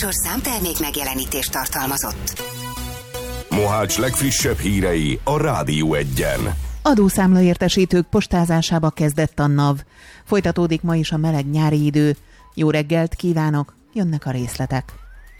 műsor számtermék megjelenítést tartalmazott. Mohács legfrissebb hírei a Rádió Egyen. Adószámlaértesítők postázásába kezdett a NAV. Folytatódik ma is a meleg nyári idő. Jó reggelt kívánok, jönnek a részletek.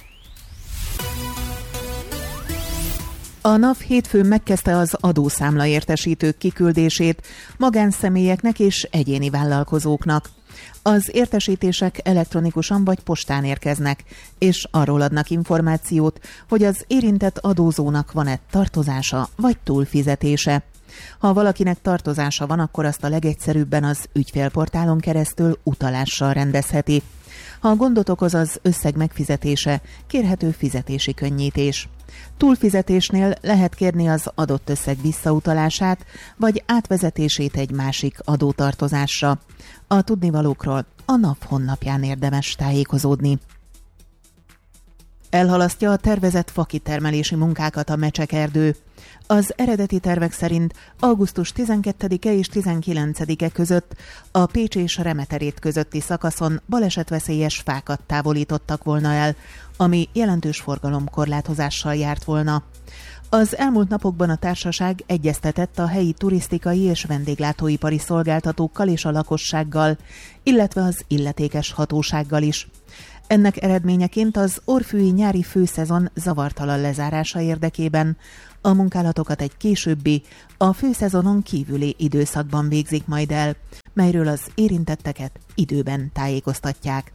A NAV hétfőn megkezdte az adószámlaértesítők kiküldését magánszemélyeknek és egyéni vállalkozóknak. Az értesítések elektronikusan vagy postán érkeznek, és arról adnak információt, hogy az érintett adózónak van-e tartozása vagy túlfizetése. Ha valakinek tartozása van, akkor azt a legegyszerűbben az ügyfélportálon keresztül utalással rendezheti. Ha gondot okoz az összeg megfizetése, kérhető fizetési könnyítés. Túlfizetésnél lehet kérni az adott összeg visszautalását, vagy átvezetését egy másik adótartozásra. A tudnivalókról a NAV honlapján érdemes tájékozódni. Elhalasztja a tervezett fakitermelési munkákat a Mecsekerdő. Az eredeti tervek szerint augusztus 12-e és 19-e között a Pécs és Remeterét közötti szakaszon balesetveszélyes fákat távolítottak volna el, ami jelentős forgalomkorlátozással járt volna. Az elmúlt napokban a társaság egyeztetett a helyi turisztikai és vendéglátóipari szolgáltatókkal és a lakossággal, illetve az illetékes hatósággal is. Ennek eredményeként az orrfűi nyári főszezon zavartalan lezárása érdekében a munkálatokat egy későbbi, a főszezonon kívüli időszakban végzik majd el, melyről az érintetteket időben tájékoztatják.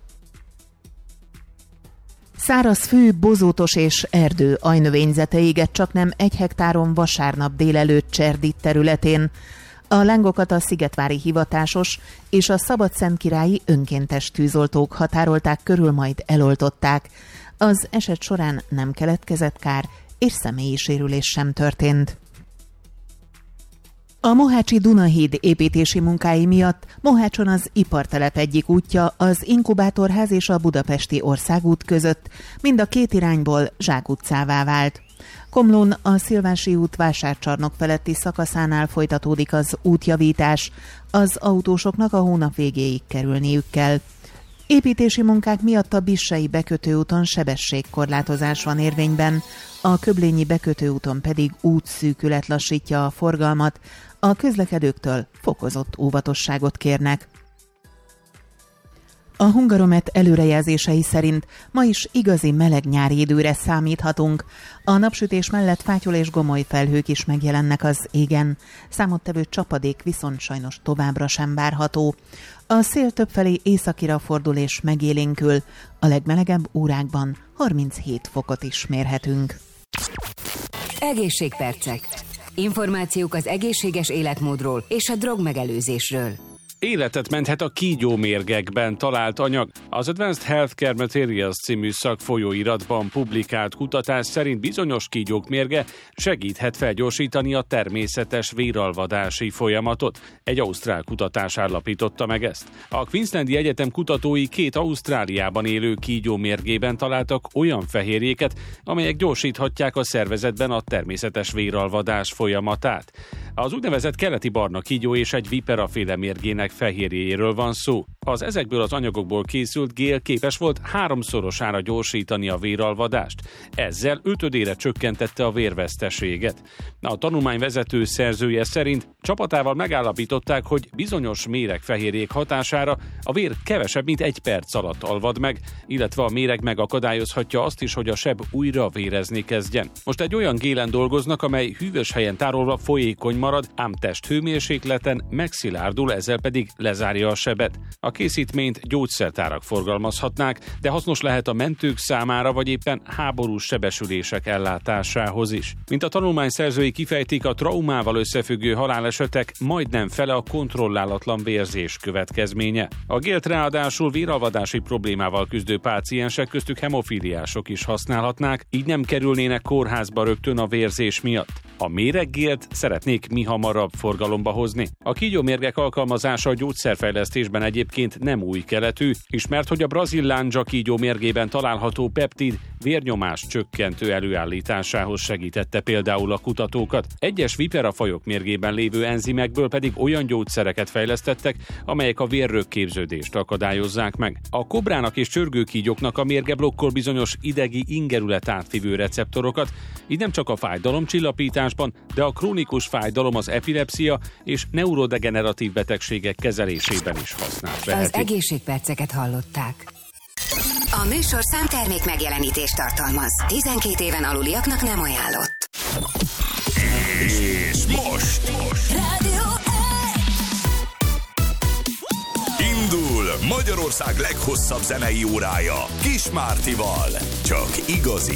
Száraz fű, bozótos és erdő ajnövényzete égett csaknem 1 hektáron vasárnap délelőtt Cserditt területén. A lángokat a szigetvári hivatásos és a szabadszentkirályi önkéntes tűzoltók határolták körül, majd eloltották. Az eset során nem keletkezett kár, és személyi sérülés sem történt. A mohácsi Dunahíd építési munkái miatt Mohácson az ipartelep egyik útja, az Inkubátorház és a Budapesti Országút között mind a két irányból zsákutcává vált. Komlón a Szilvási út vásárcsarnok feletti szakaszánál folytatódik az útjavítás, az autósoknak a hónap végéig kerülniük kell. Építési munkák miatt a Bissei bekötőúton sebességkorlátozás van érvényben, a Köblényi bekötőúton pedig útszűkület lassítja a forgalmat, a közlekedőktől fokozott óvatosságot kérnek. A Hungaromet előrejelzései szerint ma is igazi meleg nyári időre számíthatunk. A napsütés mellett fátyol és gomoly felhők is megjelennek az égen. Számottevő csapadék viszont sajnos továbbra sem várható. A szél többfelé északira fordul és megélénkül. A legmelegebb órákban 37 fokot is mérhetünk. Egészségpercek. Információk az egészséges életmódról és a drogmegelőzésről. Életet menthet a kígyómérgekben talált anyag. Az Advanced Healthcare Materials című szakfolyóiratban publikált kutatás szerint bizonyos kígyók mérge segíthet felgyorsítani a természetes véralvadási folyamatot. Egy ausztrál kutatás állapította meg ezt. A Queenslandi Egyetem kutatói 2 Ausztráliában élő kígyó mérgében találtak olyan fehérjéket, amelyek gyorsíthatják a szervezetben a természetes véralvadás folyamatát. Az úgynevezett keleti barna kígyó és egy viperaféle mérgének fehérjéjéről van szó. Az ezekből az anyagokból készült gél képes volt 3-szorosára gyorsítani a véralvadást. Ezzel 5-ödére csökkentette a vérveszteséget. A tanulmány vezető szerzője szerint csapatával megállapították, hogy bizonyos méregfehérjék hatására a vér kevesebb, mint 1 perc alatt alvad meg, illetve a méreg megakadályozhatja azt is, hogy a seb újra vérezni kezdjen. Most egy olyan gélen dolgoznak, amely hűvös helyen tárolva folyékony marad, ám testhőmérsékleten megszilárdul, ezzel pedig lezárja a sebet. A készítményt gyógyszertárak forgalmazhatnák, de hasznos lehet a mentők számára, vagy éppen háborús sebesülések ellátásához is. Mint a tanulmány szerzői kifejtik, a traumával összefüggő halálesetek majdnem fele a kontrollálatlan vérzés következménye. A gélt ráadásul véralvadási problémával küzdő páciensek, köztük hemofíliások is használhatnák, így nem kerülnének kórházba rögtön a vérzés miatt. A méreggélt szeretnék mihamarabb forgalomba hozni. A kígyómérgek alkalmazása a gyógyszerfejlesztésben egyébként nem új keletű, és mert hogy a brazil lándzsa kígyó mérgében található peptid vérnyomás csökkentő előállításához segítette például a kutatókat. Egyes viperafajok mérgében lévő enzimekből pedig olyan gyógyszereket fejlesztettek, amelyek a vérrögképződést akadályozzák meg. A kobrának és csörgőkígyóknak a mérge blokkol bizonyos idegi ingerület átvivő receptorokat, így nem csak a fájdalomcsillapításban, de a krónikus fájdalom, az epilepszia és neurodegeneratív betegségek kezelésében is használt Az vehetik. egészségperceket hallották. A műsor számtermék megjelenítést tartalmaz. 12 éven aluliaknak nem ajánlott. És most Rádió indul Magyarország leghosszabb zenei órája Kis Mártival. Csak igazi